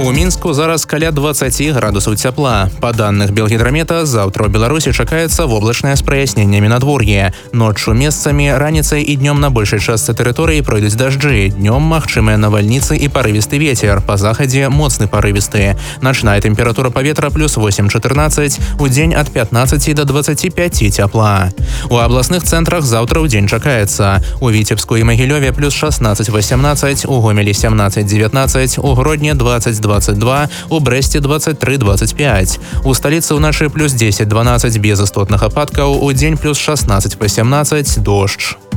У Мінску зараз каля 20 градусаў цяпла. Па даных Белгідрамета, заўтра ў Беларусі чакаецца воблачнае з праясненнямі надвор'е. Ноччу месцамі, раніцай і днём на большай частцы тэрыторыі пройдуць дажджы. Днём магчымыя навальніцы і парывісты вецер. Па захадзе моцны парывісты. Начная тэмпература паветра плюс 8-14, удзень ад 15 до 25 цяпла. У абласных цэнтрах заўтра ўдзень чакаецца. У Віцебску і Магілёве плюс 16-18, у Гомелі 17-19, у Гродні 20-22, у Брэсце 23-25. У сталіцы ўначы плюс 10-12 без істотных ападкаў, удзень плюс 16-18, дождж.